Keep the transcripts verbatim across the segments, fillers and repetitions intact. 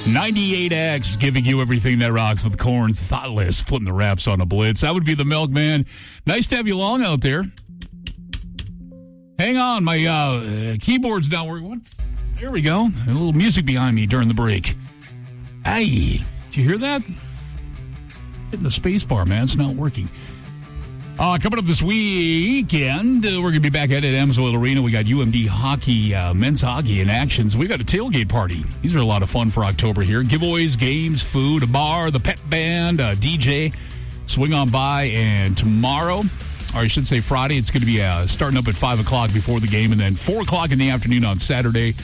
ninety-eight X giving you everything that rocks with Corns, Thoughtless, putting the raps on a blitz. That would be the Milkman. Nice to have you along out there. Hang on, my uh, keyboard's not working. What? There we go. A little music behind me during the break. Hey, did you hear that? Hitting the space bar, man. It's not working. Uh, coming up this weekend, uh, we're going to be back at it at Amsoil Arena. We got U M D hockey, uh, men's hockey in action. So we got a tailgate party. These are a lot of fun for October here. Giveaways, games, food, a bar, the pep band, a D J. Swing on by, and tomorrow, or I should say Friday, it's going to be uh, starting up at five o'clock before the game, and then four o'clock in the afternoon on Saturday.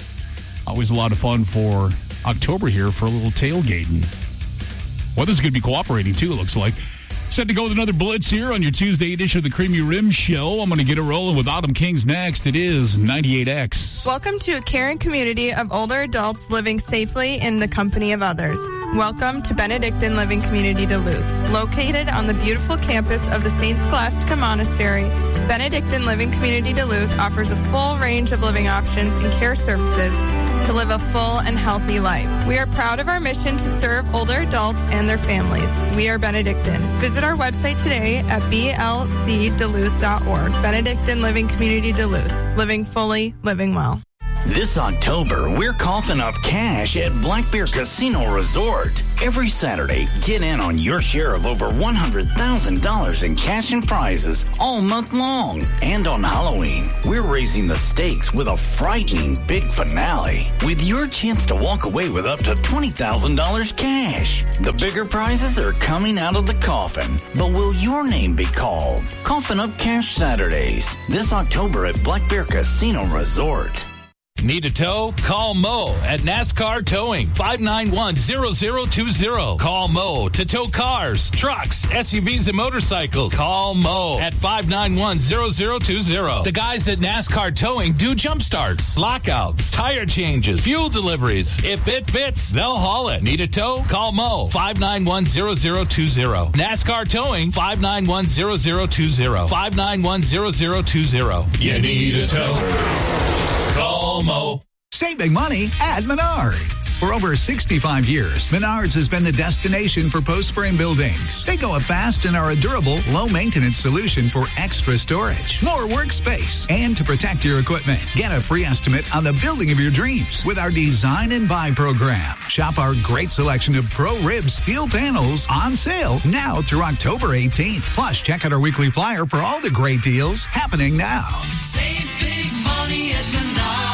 Always a lot of fun for October here for a little tailgating. Weather's going to be cooperating, too, it looks like. Set to go with another blitz here on your Tuesday edition of the Creamy Rim Show. I'm going to get it rolling with Autumn Kings next. It is ninety-eight X. Welcome to a caring community of older adults living safely in the company of others. Welcome to Benedictine Living Community Duluth. Located on the beautiful campus of the Saint Scholastica Monastery, Benedictine Living Community Duluth offers a full range of living options and care services to live a full and healthy life. We are proud of our mission to serve older adults and their families. We are Benedictine. Visit our website today at b l c duluth dot org. Benedictine Living Community Duluth. Living fully, living well. This October, we're coughing up cash at Black Bear Casino Resort. Every Saturday, get in on your share of over one hundred thousand dollars in cash and prizes all month long. And on Halloween, we're raising the stakes with a frightening big finale, with your chance to walk away with up to twenty thousand dollars cash. The bigger prizes are coming out of the coffin, but will your name be called? Coffin Up Cash Saturdays, this October at Black Bear Casino Resort. Need a tow? Call Mo at NASCAR Towing, five nine one, zero zero two zero. Call Mo to tow cars, trucks, S U Vs, and motorcycles. Call Mo at five nine one, zero zero two zero. The guys at NASCAR Towing do jump starts, lockouts, tire changes, fuel deliveries. If it fits, they'll haul it. Need a tow? Call Mo, five nine one, zero zero two zero. NASCAR Towing, five nine one, zero zero two zero. five nine one, zero zero two zero. You need a tow? Call Mo. Saving money at Menards. For over sixty-five years, Menards has been the destination for post-frame buildings. They go up fast and are a durable, low-maintenance solution for extra storage, more workspace, and to protect your equipment. Get a free estimate on the building of your dreams with our Design and Buy program. Shop our great selection of Pro-Rib steel panels on sale now through October eighteenth. Plus, check out our weekly flyer for all the great deals happening now. Save big money at Menards.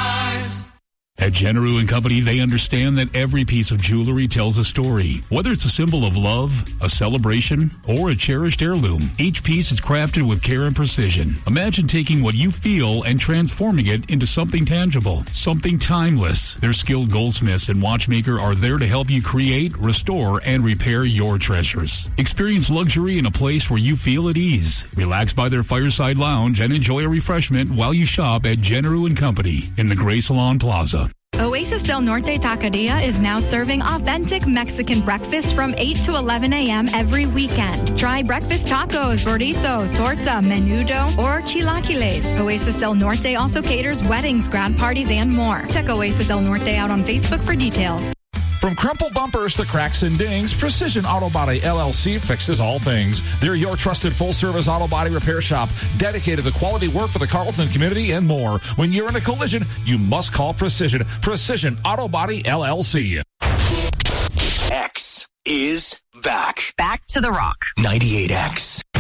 At Generou and Company, they understand that every piece of jewelry tells a story. Whether it's a symbol of love, a celebration, or a cherished heirloom, each piece is crafted with care and precision. Imagine taking what you feel and transforming it into something tangible, something timeless. Their skilled goldsmiths and watchmaker are there to help you create, restore, and repair your treasures. Experience luxury in a place where you feel at ease. Relax by their fireside lounge and enjoy a refreshment while you shop at Generou and Company in the Gray Salon Plaza. Oasis Del Norte Taqueria is now serving authentic Mexican breakfast from eight to eleven a.m. every weekend. Try breakfast tacos, burrito, torta, menudo, or chilaquiles. Oasis Del Norte also caters weddings, grad parties, and more. Check Oasis Del Norte out on Facebook for details. From crumpled bumpers to cracks and dings, Precision Auto Body L L C fixes all things. They're your trusted full-service auto body repair shop, dedicated to quality work for the Carlton community and more. When you're in a collision, you must call Precision. Precision Auto Body L L C. X is back. Back to the rock. ninety-eight X.